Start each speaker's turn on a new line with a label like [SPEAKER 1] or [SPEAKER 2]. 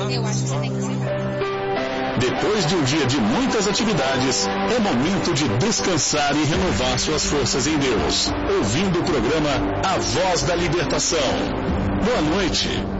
[SPEAKER 1] Eu acho que você tem que aceitar.
[SPEAKER 2] Depois de um dia de muitas atividades, é momento de descansar e renovar suas forças em Deus, ouvindo o programa A Voz da Libertação. Boa noite.